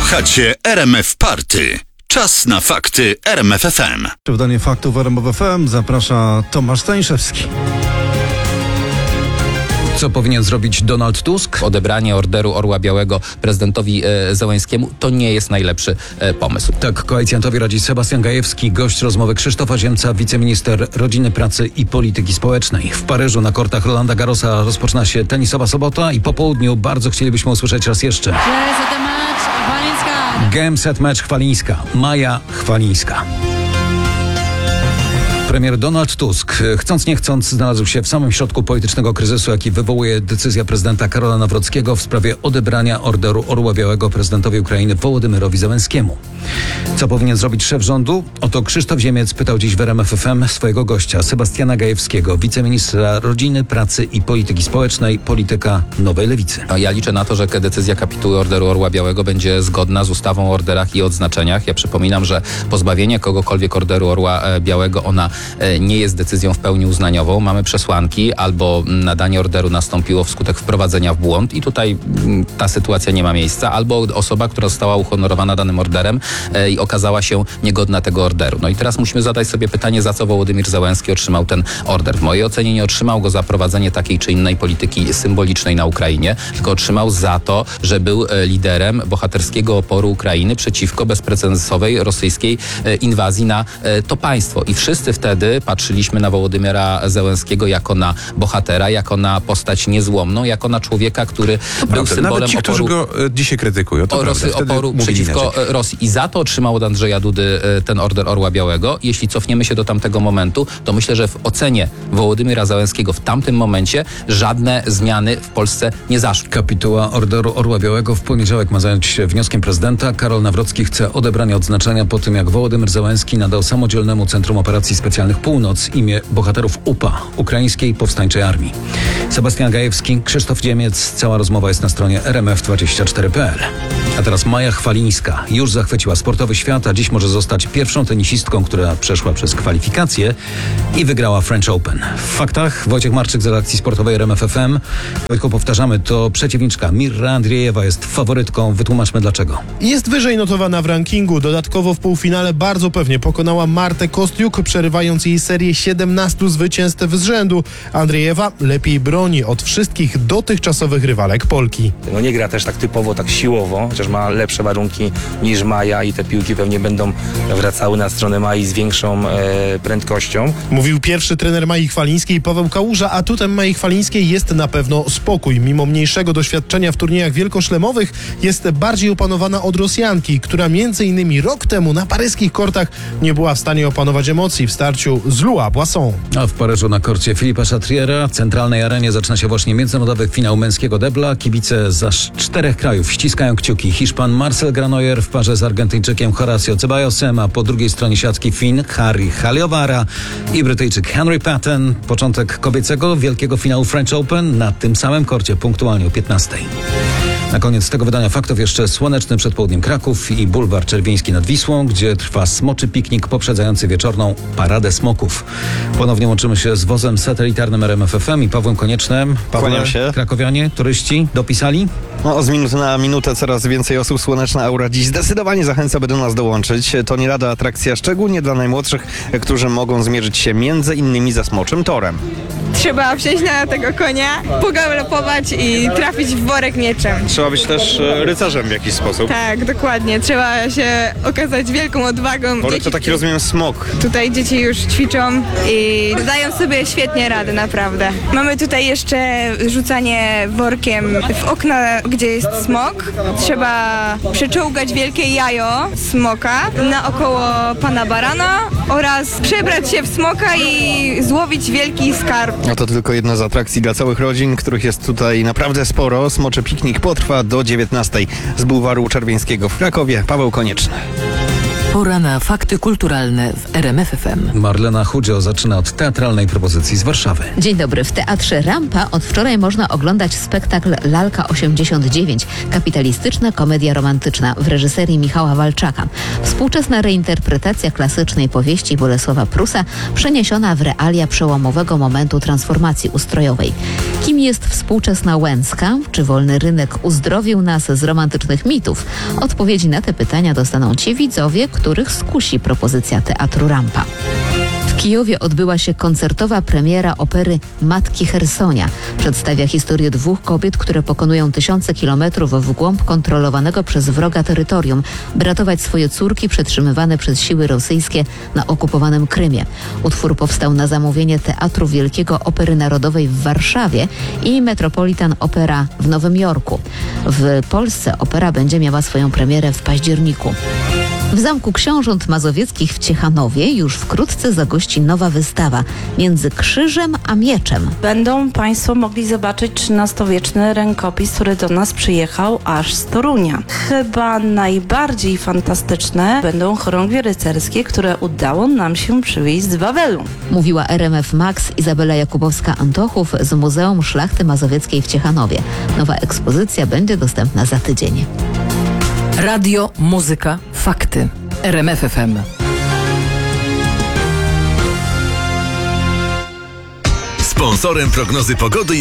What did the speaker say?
Słuchacie RMF Party. Czas na fakty RMF FM. Wydanie faktów RMF FM zaprasza Tomasz Stańszewski. Co powinien zrobić Donald Tusk? Odebranie Orderu Orła Białego prezydentowi Zełenskiemu to nie jest najlepszy pomysł. Tak koalicjantowi radzi Sebastian Gajewski, gość rozmowy Krzysztofa Ziemca, wiceminister rodziny, pracy i polityki społecznej. W Paryżu na kortach Rolanda Garrosa rozpoczyna się tenisowa sobota i po południu bardzo chcielibyśmy usłyszeć raz jeszcze. Game set match Chwalińska. Maja Chwalińska. Premier Donald Tusk, chcąc nie chcąc, znalazł się w samym środku politycznego kryzysu, jaki wywołuje decyzja prezydenta Karola Nawrockiego w sprawie odebrania Orderu Orła Białego prezydentowi Ukrainy Wołodymyrowi Zełenskiemu. Co powinien zrobić szef rządu? Oto Krzysztof Ziemiec pytał dziś w RMF FM swojego gościa, Sebastiana Gajewskiego, wiceministra rodziny, pracy i polityki społecznej, polityka Nowej Lewicy. Ja liczę na to, że decyzja kapituły Orderu Orła Białego będzie zgodna z ustawą o orderach i odznaczeniach. Ja przypominam, że pozbawienie kogokolwiek Orderu Orła Białego, ona nie jest decyzją w pełni uznaniową. Mamy przesłanki, albo nadanie orderu nastąpiło wskutek wprowadzenia w błąd i tutaj ta sytuacja nie ma miejsca, albo osoba, która została uhonorowana danym orderem i okazała się niegodna tego orderu. No i teraz musimy zadać sobie pytanie, za co Wołodymyr Zełenski otrzymał ten order. W mojej ocenie nie otrzymał go za prowadzenie takiej czy innej polityki symbolicznej na Ukrainie, tylko otrzymał za to, że był liderem bohaterskiego oporu Ukrainy przeciwko bezprecedensowej rosyjskiej inwazji na to państwo. I wszyscy wtedy patrzyliśmy na Wołodymyra Zełenskiego jako na bohatera, jako na postać niezłomną, jako na człowieka, który był symbolem nawet ci, którzy go dzisiaj krytykują, oporu przeciwko Rosji. I za to otrzymał od Andrzeja Dudy ten Order Orła Białego. Jeśli cofniemy się do tamtego momentu, to myślę, że w ocenie Wołodymyra Zełenskiego w tamtym momencie żadne zmiany w Polsce nie zaszły. Kapituła Orderu Orła Białego w poniedziałek ma zająć się wnioskiem prezydenta. Karol Nawrocki chce odebrania odznaczenia po tym, jak Wołodymyr Zełenski nadał samodzielnemu Centrum Operacji Specjalnych Północ imię bohaterów UPA, Ukraińskiej Powstańczej Armii. Sebastian Gajewski, Krzysztof Ziemiec. Cała rozmowa jest na stronie rmf24.pl. A teraz Maja Chwalińska. Już zachwyciła sportowy świat, a dziś może zostać pierwszą tenisistką, która przeszła przez kwalifikacje i wygrała French Open. W faktach Wojciech Marczyk z redakcji sportowej RMF FM. Wojtku, powtarzamy, to przeciwniczka Mirra Andriejewa jest faworytką. Wytłumaczmy dlaczego. Jest wyżej notowana w rankingu. Dodatkowo w półfinale bardzo pewnie pokonała Martę Kostiuk, przerywając jej serię 17 zwycięstw z rzędu. Andriejewa lepiej broni od wszystkich dotychczasowych rywalek Polki. No nie gra też tak typowo, tak siłowo, chociaż ma lepsze warunki niż Maja i te piłki pewnie będą wracały na stronę Mai z większą prędkością. Mówił pierwszy trener Mai Chwalińskiej Paweł Kałuża, atutem Mai Chwalińskiej jest na pewno spokój. Mimo mniejszego doświadczenia w turniejach wielkoszlemowych jest bardziej opanowana od Rosjanki, która m.in. rok temu na paryskich kortach nie była w stanie opanować emocji w starciu z Lua Boisson. A w Paryżu na korcie Filipa Chatriera, centralnej arenie, zaczyna się właśnie międzynarodowy finał męskiego debla. Kibice z aż 4 krajów ściskają kciuki. Hiszpan Marcel Granoller w parze z Argentyńczykiem Horacio Ceballosem, a po drugiej stronie siatki Fin Harry Haliowara i Brytyjczyk Henry Patton. Początek kobiecego wielkiego finału French Open na tym samym korcie punktualnie o 15:00. Na koniec tego wydania faktów jeszcze słoneczny przed południem Kraków i bulwar Czerwiński nad Wisłą, gdzie trwa smoczy piknik poprzedzający wieczorną paradę smoków. Ponownie łączymy się z wozem satelitarnym RMF FM i Pawłem Koniecznym. Kłaniam się. Krakowianie, turyści dopisali? No, z minuty na minutę coraz więcej osób. Słoneczna aura dziś zdecydowanie zachęca, by do nas dołączyć. To nie lada atrakcja, szczególnie dla najmłodszych, którzy mogą zmierzyć się między innymi ze Smoczym Torem. Trzeba wsiąść na tego konia, pogalopować i trafić w worek mieczem. Trzeba być też rycerzem w jakiś sposób. Tak, dokładnie. Trzeba się okazać wielką odwagą. Worek to taki, rozumiem, smok. Tutaj dzieci już ćwiczą i dają sobie świetnie radę, naprawdę. Mamy tutaj jeszcze rzucanie workiem w okna, gdzie jest smok. Trzeba przeczołgać wielkie jajo smoka naokoło pana barana oraz przebrać się w smoka i złowić wielki skarb. No to tylko jedna z atrakcji dla całych rodzin, których jest tutaj naprawdę sporo. Smoczy piknik potrwa do 19:00 z bulwaru Czerwińskiego w Krakowie. Paweł Konieczny. Pora na fakty kulturalne w RMF FM. Marlena Chudzio zaczyna od teatralnej propozycji z Warszawy. Dzień dobry. W Teatrze Rampa od wczoraj można oglądać spektakl Lalka 89. Kapitalistyczna komedia romantyczna w reżyserii Michała Walczaka. Współczesna reinterpretacja klasycznej powieści Bolesława Prusa przeniesiona w realia przełomowego momentu transformacji ustrojowej. Kim jest współczesna Łęcka? Czy wolny rynek uzdrowił nas z romantycznych mitów? Odpowiedzi na te pytania dostaną ci widzowie, których skusi propozycja Teatru Rampa. W Kijowie odbyła się koncertowa premiera opery Matki Chersonia. Przedstawia historię dwóch kobiet, które pokonują tysiące kilometrów w głąb kontrolowanego przez wroga terytorium, by ratować swoje córki przetrzymywane przez siły rosyjskie na okupowanym Krymie. Utwór powstał na zamówienie Teatru Wielkiego Opery Narodowej w Warszawie i Metropolitan Opera w Nowym Jorku. W Polsce opera będzie miała swoją premierę w październiku. W Zamku Książąt Mazowieckich w Ciechanowie już wkrótce zagości nowa wystawa Między krzyżem a mieczem. Będą Państwo mogli zobaczyć XIII-wieczny rękopis, który do nas przyjechał aż z Torunia. Chyba najbardziej fantastyczne będą chorągwie rycerskie, które udało nam się przywieźć z Wawelu. Mówiła RMF Max Izabela Jakubowska-Antochów z Muzeum Szlachty Mazowieckiej w Ciechanowie. Nowa ekspozycja będzie dostępna za tydzień. Radio, muzyka, fakty. RMF FM. Sponsorem prognozy pogody